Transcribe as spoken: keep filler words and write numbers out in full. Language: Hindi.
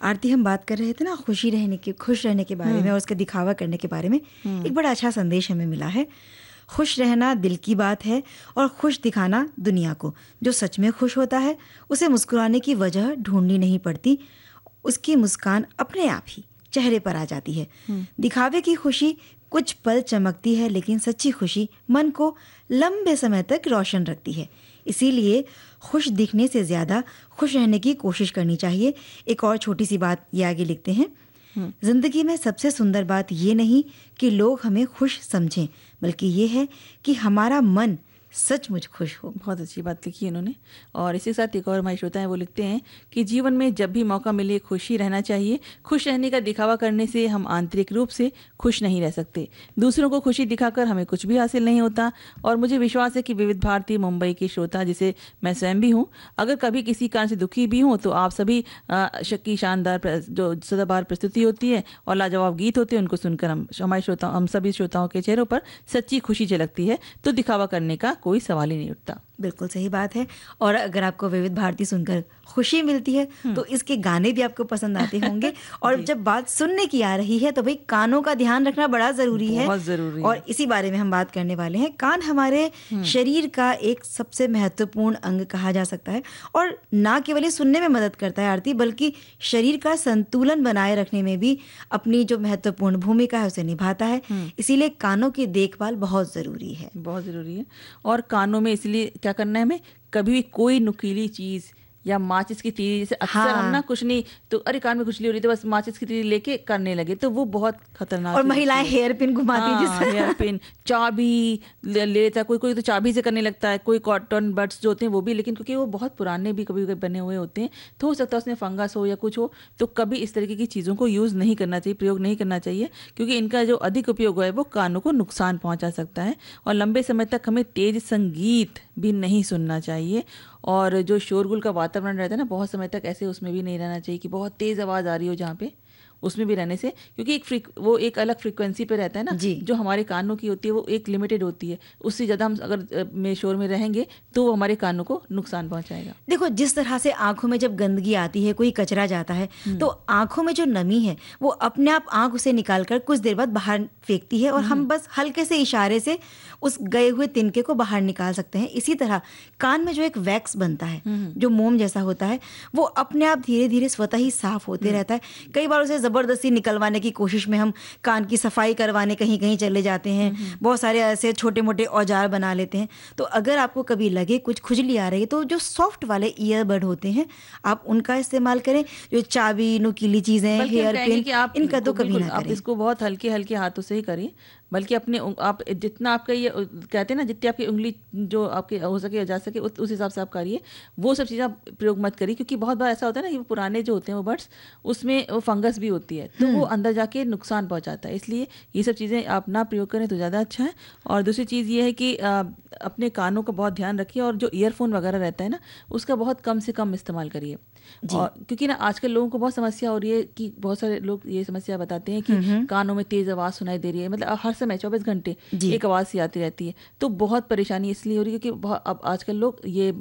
आरती, हम बात कर रहे थे ना खुशी रहने के, खुश रहने के बारे में और उसका दिखावा करने के बारे में। एक बड़ा अच्छा संदेश हमें मिला है। खुश रहना दिल की बात है और खुश दिखाना दुनिया को। जो सच में खुश होता है उसे मुस्कुराने की वजह ढूंढनी नहीं पड़ती, उसकी मुस्कान अपने आप ही चेहरे पर आ जाती है। दिखावे की खुशी कुछ पल चमकती है, लेकिन सच्ची खुशी मन को लंबे समय तक रोशन रखती है। इसीलिए खुश दिखने से ज़्यादा खुश रहने की कोशिश करनी चाहिए। एक और छोटी सी बात ये आगे लिखते हैं, जिंदगी में सबसे सुंदर बात ये नहीं कि लोग हमें खुश समझें, बल्कि ये है कि हमारा मन सचमुच खुश हो। बहुत अच्छी बात लिखी है इन्होंने। और इसी के साथ एक और हमारे श्रोता हैं, वो लिखते हैं कि जीवन में जब भी मौका मिले खुशी रहना चाहिए। खुश रहने का दिखावा करने से हम आंतरिक रूप से खुश नहीं रह सकते। दूसरों को खुशी दिखाकर हमें कुछ भी हासिल नहीं होता। और मुझे विश्वास है कि विविध भारती मुंबई की श्रोता, जिसे मैं स्वयं भी हूँ, अगर कभी किसी कारण से दुखी भी हूँ तो आप सभी की शानदार जो सदाबहार प्रस्तुति होती है और लाजवाब गीत होते हैं, उनको सुनकर हम हमारे श्रोता हम सभी श्रोताओं के चेहरों पर सच्ची खुशी झलकती है। तो दिखावा करने का कोई सवाल ही नहीं उठता। बिल्कुल सही बात है। और अगर आपको विविध भारती सुनकर खुशी मिलती है तो इसके गाने भी आपको पसंद आते होंगे। और जब बात सुनने की आ रही है तो भाई कानों का ध्यान रखना बड़ा जरूरी है, बहुत जरूरी है। और इसी बारे में हम बात करने वाले हैं। कान हमारे शरीर का एक सबसे महत्वपूर्ण अंग कहा जा सकता है, और ना केवल सुनने में मदद करता है आरती, बल्कि शरीर का संतुलन बनाए रखने में भी अपनी जो महत्वपूर्ण भूमिका है उसे निभाता है। इसीलिए कानों की देखभाल बहुत जरूरी है, बहुत जरूरी है। और कानों में इसलिए क्या करना है, हमें कभी भी कोई नुकीली चीज या माचिस की तीली, जैसे अक्सर हाँ। हम ना कुछ नहीं तो अरे कान में खुजली हो रही तो बस माचिस की तीली लेके करने लगे, तो वो बहुत खतरनाक। और महिलाएं हेयर पिन घुमाती, हाँ, हेयर पिन, चाबी ले लेता है, कोई कोई तो चाबी से करने लगता है, कोई कॉटन बड्स जो होते हैं वो भी, लेकिन क्योंकि वो बहुत पुराने भी कभी कभी बने हुए होते हैं तो हो सकता है उसमें फंगस हो या कुछ हो, तो कभी इस तरीके की चीज़ों को यूज़ नहीं करना चाहिए, प्रयोग नहीं करना चाहिए, क्योंकि इनका जो अधिक उपयोग है वो कानों को नुकसान पहुँचा सकता है। और लंबे समय तक हमें तेज संगीत भी नहीं सुनना चाहिए। और जो शोरगुल का वातावरण रहता है ना, बहुत समय तक ऐसे उसमें भी नहीं रहना चाहिए कि बहुत तेज़ आवाज़ आ रही हो जहाँ पे, उसमें भी रहने से, क्योंकि एक फ्रीक वो एक अलग फ्रीक्वेंसी पे रहता है ना, जो हमारे कानों की होती है वो एक लिमिटेड होती है, उससे ज़्यादा हम अगर में शोर में रहेंगे तो वो हमारे कानों को नुकसान पहुंचाएगा। देखो, जिस तरह से आंखों में जब गंदगी आती है, कोई कचरा जाता है, तो आंखों में जो नमी है वो अपने आप आंख उसे निकालकर कुछ देर बाद बाहर फेंकती है, और हम बस हल्के से इशारे से उस गए हुए तिनके को बाहर निकाल सकते हैं। इसी तरह कान में जो एक वैक्स बनता है, जो मोम जैसा होता है, वो अपने आप धीरे धीरे स्वतः ही साफ होते रहता है। कई बार उसे जबरदस्ती निकलवाने की कोशिश में हम कान की सफाई करवाने कहीं कहीं चले जाते हैं, बहुत सारे ऐसे छोटे मोटे औजार बना लेते हैं। तो अगर आपको कभी लगे कुछ खुजली आ रही है तो जो सॉफ्ट वाले ईयरबड होते हैं आप उनका इस्तेमाल करें। जो चाबी, नुकीली चीजें, हेयर पिन, इनका तो कभी ना करें। आप इसको बहुत हल्के हल्के हाथों से ही करिए, बल्कि अपने आप जितना आपका ये कहते हैं ना, जितनी आपकी उंगली जो आपके हो सके जा सके उस हिसाब से आप करिए। वो सब चीज़ें आप प्रयोग मत करिए, क्योंकि बहुत बार ऐसा होता है ना कि वो पुराने जो होते हैं वो बड्स, उसमें वो फंगस भी होती है, तो वो अंदर जाके नुकसान पहुंचाता है। इसलिए ये सब चीज़ें आप ना प्रयोग करें तो ज़्यादा अच्छा है। और दूसरी चीज़ ये है कि आ, अपने कानों का बहुत ध्यान रखिए, और जो ईयरफोन वगैरह रहता है ना उसका बहुत कम से कम इस्तेमाल करिए। और क्योंकि ना आजकल लोगों को बहुत समस्या हो रही है कि बहुत सारे लोग ये समस्या बताते हैं कि कानों में तेज आवाज़ सुनाई दे रही है, मतलब हर समय चौबीस घंटे एक आवाज़ सी आती रहती है, तो बहुत परेशानी इसलिए हो रही है क्योंकि अब आजकल लोग ये